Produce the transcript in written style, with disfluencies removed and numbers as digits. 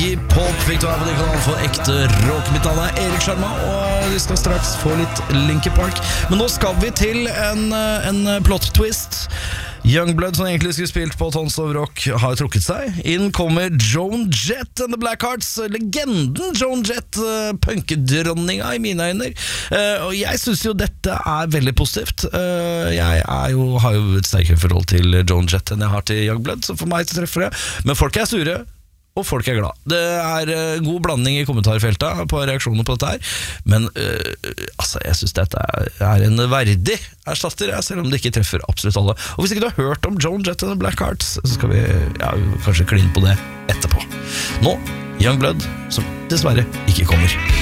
Iggy Pop fikk du her på din kanal for ekte rock. Mitt navn Erik Sjarma, og vi skal straks få litt Linkin Park. Men nå skal vi til en plot twist. Youngblood, som egentlig skulle spilt på Tons of Rock, har trukket seg. Inn kommer Joan Jett and the Blackhearts. Legenden Joan Jett, punkedronninga i mine øyne. Og jeg synes jo dette veldig positivt. Jeg har jo et sterkere forhold til Joan Jett enn jeg har til Youngblood, så for meg så treffer det. Men folk sure, og folk glad. Det god blanding i kommentarfeltet på reaksjoner på dette her. Men jeg synes dette en verdig erstatter, selv om det ikke treffer absolutt alle. Og hvis ikke du har hørt om Joan Jett and the Blackhearts, så skal vi kanskje kline på det etterpå. Nå, Youngblood, som dessverre ikke kommer.